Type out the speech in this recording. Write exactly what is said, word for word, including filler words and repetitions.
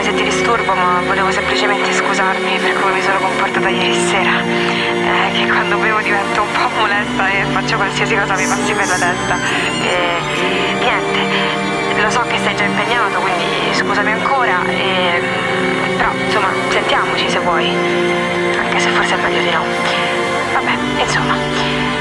scusami se ti disturbo, ma volevo semplicemente scusarmi per come mi sono comportata ieri sera. Eh, che quando bevo divento un po' molesta e faccio qualsiasi cosa mi passi per la testa. E niente, lo so che sei già impegnato, quindi scusami ancora. E... però insomma, sentiamoci se vuoi. Anche se forse è meglio di no. Vabbè, insomma.